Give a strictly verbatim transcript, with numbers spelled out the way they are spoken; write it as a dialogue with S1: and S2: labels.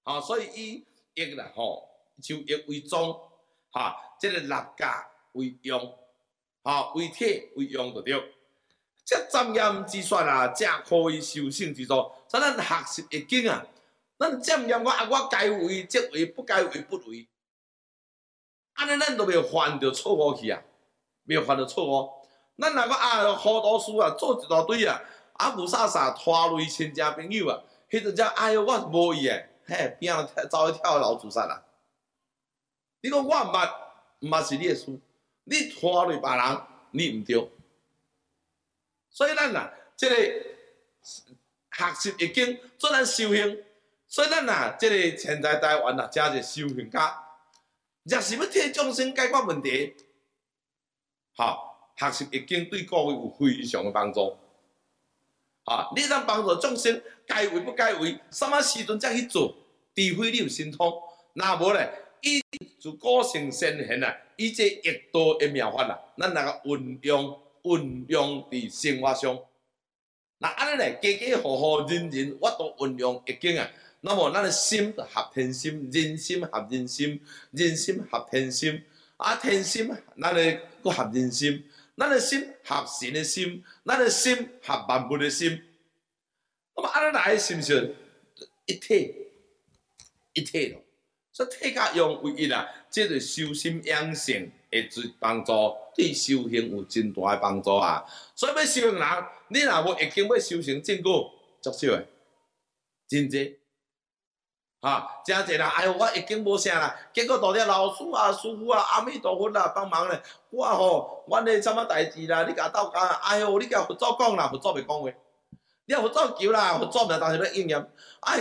S1: 吼、哦，所以以易啦吼，就易为宗，哈，即、这个立家为用，吼，为体为用就对。这瞻验之说啊，正可以修性之作。所以咱学习易经啊，咱瞻验我啊，我该为即为，不该为不为。安尼咱都袂犯着错误去啊，袂犯着错误。咱若个啊糊涂事啊，做一大堆啊，啊无啥啥拖累亲戚朋友啊，迄阵只哎哟，我是无意诶，嘿边仔走去跳老自杀啦。你讲我毋捌，毋捌是你诶事，你拖累别人，你毋对。所以咱啊，即、这个学习易经做咱修行，所以咱啊，即、这个现在台湾啊，真是修行家。若是要替众生解决问题，哈，学习易经对各位有非常的帮助。哈，你当帮助众生，该为不该为，什么时阵才去做？除非你有神通，若无咧，伊自古圣先贤啊，以这易道的妙法啊，咱若个运用运用伫生活上，那安尼咧，家家户户人人我都运用易经啊。那么，咱的心就合天心，人心合人心，人心合天心，啊，天心咱的搁合人心，咱的心合神的心，咱的心合万物的心。那么安尼来是毋是一体一体咯？所以体甲用为一啦，即个修心养性会最帮助，对修行有真大的帮助啊。所以要修行人，你若无易经要修行正果，足少诶，真济。哈，真济人，哎哟，我易经无啥啦，结果大家老师啊、师傅啊、阿弥陀佛啦，帮忙咧，我吼，阮的什么代志啦，你甲斗讲，哎哟，你甲佛祖讲啦，佛祖袂讲话，你甲佛祖求啦，佛祖咪当时咧应验，哎。